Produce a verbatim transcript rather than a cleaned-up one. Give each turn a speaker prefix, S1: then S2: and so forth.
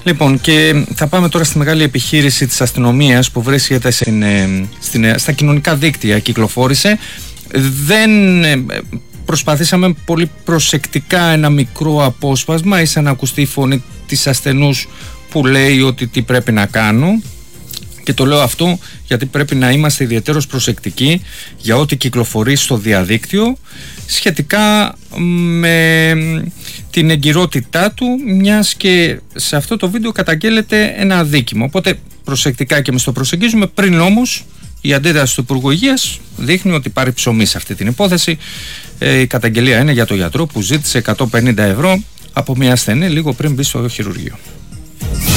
S1: Λοιπόν, και θα πάμε τώρα στη μεγάλη επιχείρηση της αστυνομίας που βρίσκεται στην, στην, στα κοινωνικά δίκτυα, κυκλοφόρησε. Δεν προσπαθήσαμε πολύ προσεκτικά ένα μικρό απόσπασμα, ίσα να ακουστεί η φωνή της ασθενούς που λέει ότι τι πρέπει να κάνω. Και το λέω αυτό γιατί πρέπει να είμαστε ιδιαίτερως προσεκτικοί για ό,τι κυκλοφορεί στο διαδίκτυο σχετικά με την εγκυρότητά του, μιας και σε αυτό το βίντεο καταγγέλλεται ένα αδίκημα. Οπότε προσεκτικά και εμείς το προσεγγίζουμε. Πριν όμως η αντίδραση του Υπουργού Υγείας δείχνει ότι πάρει ψωμί σε αυτή την υπόθεση. Ε, η καταγγελία είναι για το γιατρό που ζήτησε εκατόν πενήντα ευρώ από μια ασθενή λίγο πριν μπει στο χειρουργείο.